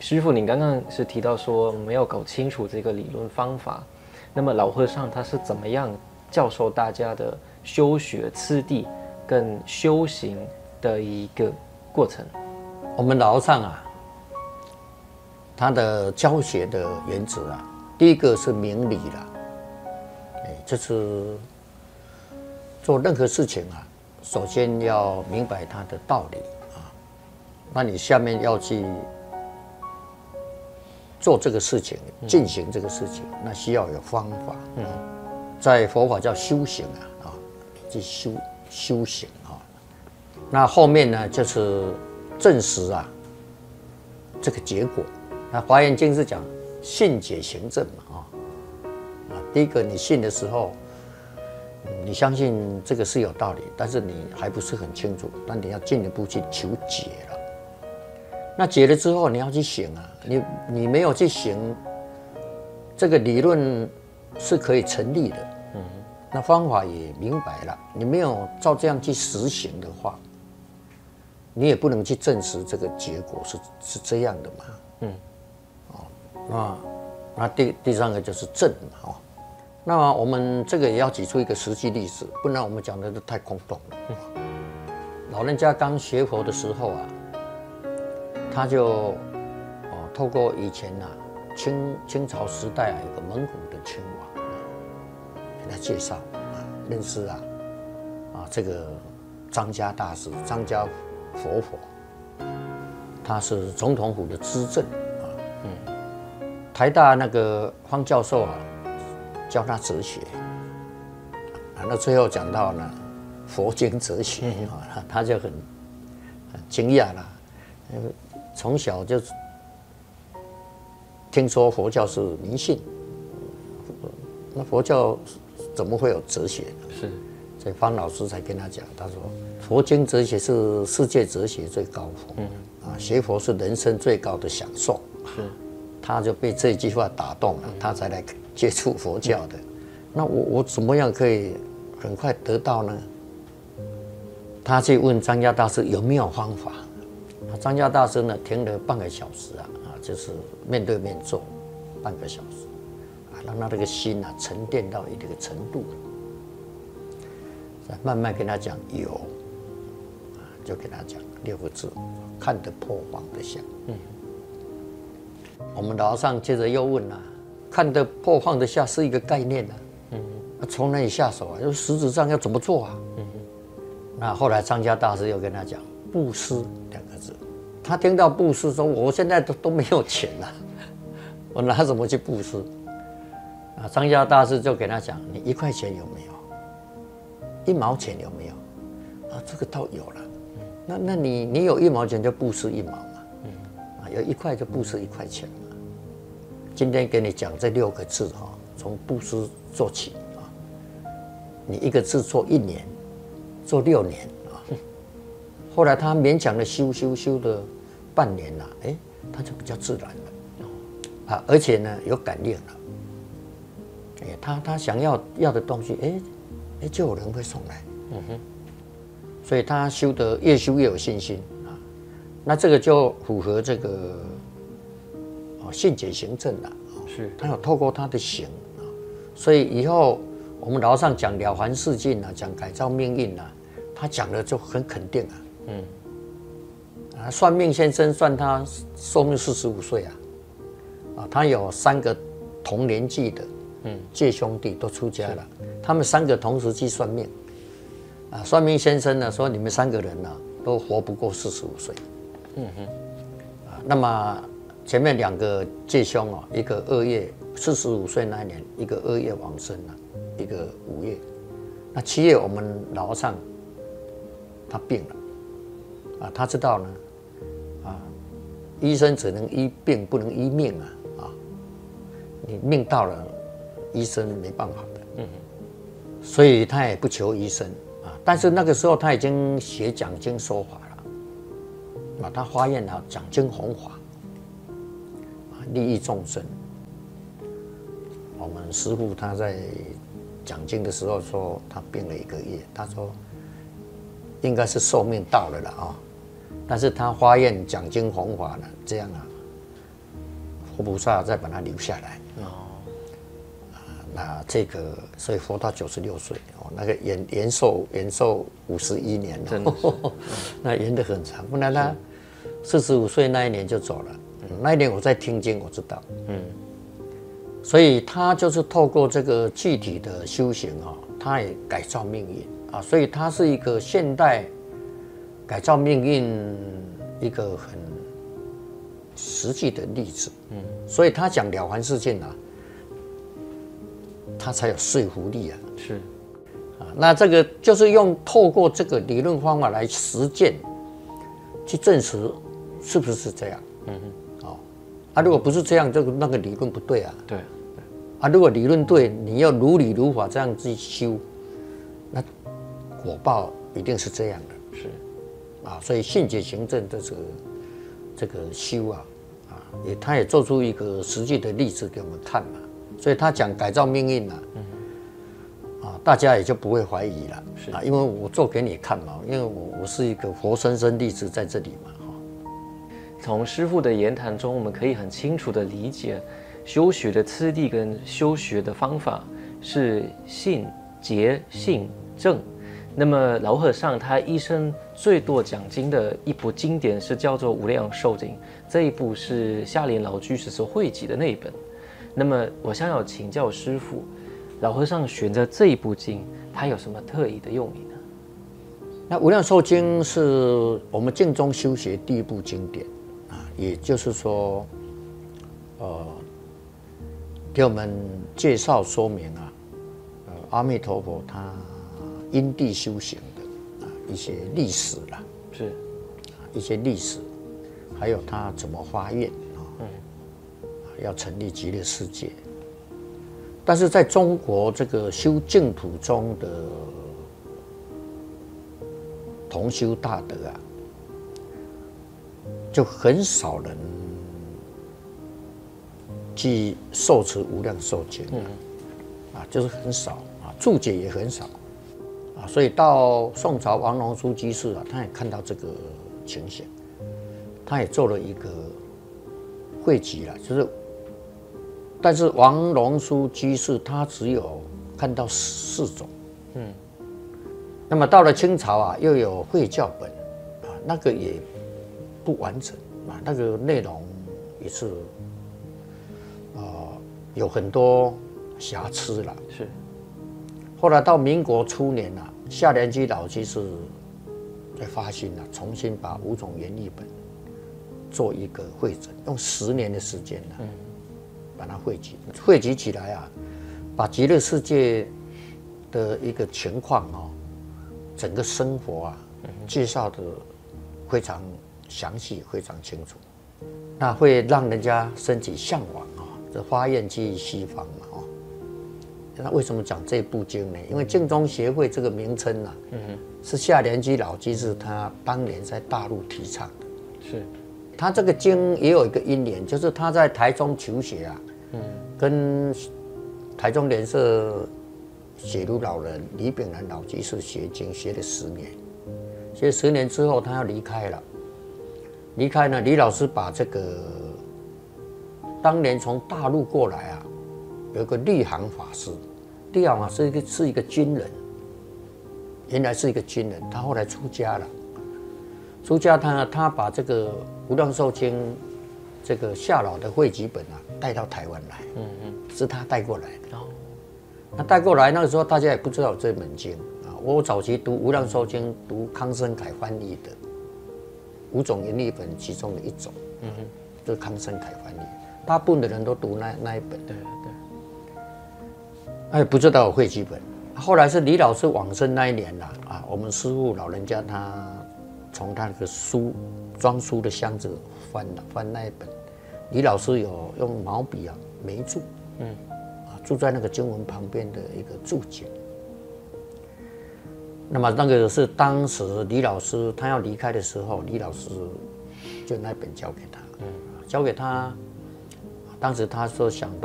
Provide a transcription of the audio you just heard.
师父，您刚刚是提到说我们要搞清楚这个理论方法，那么老和尚他是怎么样教授大家的修学次第跟修行的一个过程？ 我们老和尚啊，他的教学的原则啊，第一个是明理啦，就是做任何事情啊，首先要明白它的道理啊，那你下面要去做这个事情，进行这个事情，那需要有方法。在佛法叫修行啊，去修行啊。那后面呢，就是证实啊这个结果。那《华严经》是讲信解行证嘛第一个你信的时候，你相信这个是有道理，但是你还不是很清楚，那你要进一步去求解了。那解了之后，你要去行啊，你没有去行，这个理论是可以成立的，那方法也明白了，你没有照这样去实行的话，你也不能去证实这个结果是这样的嘛，那第三个就是证嘛，那么我们这个也要举出一个实际例子，不然我们讲的都太空洞了。老人家刚学佛的时候啊，他就透过以前清朝时代有个蒙古的亲王给他介绍认识这个张家大师张家佛，他是总统府的资政台大那个方教授教他哲学那最后讲到呢佛经哲学他就很惊讶了。从小就听说佛教是迷信，那佛教怎么会有哲学呢？ 是， 所以方老师才跟他讲，他说佛经哲学是世界哲学最高峰，学佛是人生最高的享受。 是， 他就被这句话打动了，他才来接触佛教的。那我怎么样可以很快得到呢？他去问张家大师有没有方法。张家大师呢，停了半个小时就是面对面坐半个小时让他这个心沉淀到一定的程度，再慢慢跟他讲有就跟他讲6个字：看得破放得下。我们老和尚接着又问看得破放得下是一个概念从哪里下手就实质上要怎么做那后来张家大师又跟他讲布施2个字。他听到布施说我现在都没有钱了，我拿什么去布施张家大师就给他讲，你1块钱有没有？1毛钱有没有？这个倒有了。那你有1毛钱就布施1毛嘛，有1块就布施1块钱嘛。今天给你讲这6个字从布施做起你1个字做1年，做6年后来他勉强的修了半年了，他就比较自然了而且呢有感应了，他想要的东西，就有人会送来，所以他越修越有信心那这个就符合这个信解行证了， 是他有透过他的行所以以后我们老和尚讲了凡四境讲改造命运他讲的就很肯定算命先生算他寿命45岁他有3个同年纪的借兄弟都出家了，他们3个同时去算命算命先生呢说你们3个人都活不过45岁那么前面2个借兄一个2月45岁那一年，一个2月往生一个5月，那7月我们老和尚他病了他知道呢医生只能医病不能医命你命到了医生没办法的所以他也不求医生但是那个时候他已经学讲经说法了他发愿讲经弘法利益众生。我们师父他在讲经的时候说他病了1个月，他说应该是寿命到了但是他发愿讲经弘法呢，这样活菩萨再把他留下来。那这个所以活到96岁那个延寿51年那延得很长。不然他45岁那一年就走了。那一年我在听经，我知道。所以他就是透过这个具体的修行他也改造命运所以他是一个现代改造命运一个很实际的例子。所以他讲了凡四训他才有说服力是那这个就是透过这个理论方法来实践，去证实是不是这样。如果不是这样，那个理论不对啊。 对。 如果理论对，你要如理如法这样去修，那果报一定是这样的。 是。 所以信解行证的这个修他也做出一个实际的例子给我们看嘛。所以他讲改造命运大家也就不会怀疑了。因为我做给你看嘛，因为我是一个活生生例子在这里嘛。 从师父的言谈中，我们可以很清楚地理解，修学的次第跟修学的方法是信、解、信、证。那么老和尚他一生最多讲经的一部经典是叫做《无量寿经》，这一部是下联老居士所汇集的那一本。那么我想要请教师父，老和尚选择这一部经，它有什么特异的用意呢？ 那《无量寿经》是我们净宗修学第一部经典也就是说，给我们介绍说明阿弥陀佛他因地修行的一些历史啦， 是一些历史，还有他怎么发愿要成立极乐世界。但是在中国这个修净土中的同修大德就很少人去受持无量寿经就是很少注解也很少所以到宋朝王龙书居士他也看到这个情形，他也做了一个汇集了，但是王龙书居士他只有看到4种。那么到了清朝又有会教本那个也不完整那个内容也是有很多瑕疵了。 是。 后来到民国初年夏莲居老居士在发心重新把5种原译本做一个汇整，用10年的时间把它汇集起来把极乐世界的一个情况整个生活介绍的非常详细，非常清楚，那会让人家升起向往这发愿去西方嘛那为什么讲这部经呢？因为净宗协会这个名称是夏莲居老居士他当年在大陆提倡的。 是。 他这个经也有一个因缘，就是他在台中求学跟台中莲社写如老人李炳南老居士学经，学了10年，学10年之后他要离开了。离开呢，李老师把这个当年从大陆过来有一个立行法师，立行法师是一个军人，原来是一个军人，他后来出家了。出家他把这个《无量寿经》这个夏老的汇集本带到台湾来，是他带过来的。那带过来那个时候大家也不知道有这本经我早期读《无量寿经》，读康生凯翻译的5种原译本其中的一种，就是康生凯翻译，大部分的人都读那一本。对。不知道有汇集本。后来是李老师往生那一年我们师父老人家他从他那个装书的箱子翻那一本，李老师有用毛笔眉注，注在那个经文旁边的一个注解。那么那个是当时李老师他要离开的时候，李老师就那本交给他，交给他。当时他说想到